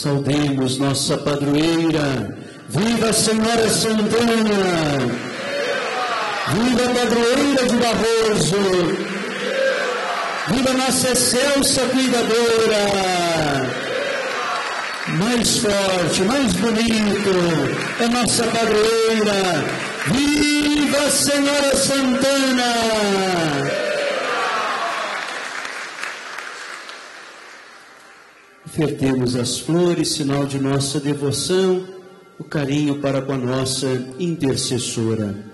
Saudemos nossa padroeira. Viva a Senhora Santana! Viva a padroeira de Barroso! Viva nossa excelsa cuidadora! Mais forte, mais bonito é nossa padroeira. Viva a Senhora Santana! Ofertemos as flores, sinal de nossa devoção, o carinho para com a nossa intercessora.